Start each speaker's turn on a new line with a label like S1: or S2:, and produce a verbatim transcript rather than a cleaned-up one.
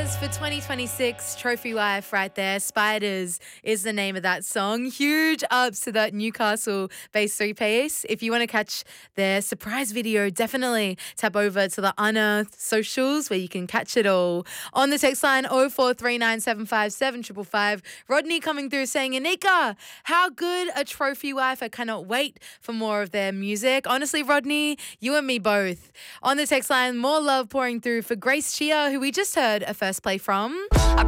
S1: Spiders for twenty twenty-six, Trophy Wife right there. Spiders is the name of that song. Huge ups to that Newcastle-based three-piece. If you want to catch their surprise video, definitely tap over to the Unearthed socials where you can catch it all. On the text line oh four three nine seven five seven five five, Rodney coming through saying, Anika, how good a Trophy Wife. I cannot wait for more of their music. Honestly, Rodney, you and me both. On the text line, more love pouring through for Grace Chia, who we just heard a first play from. I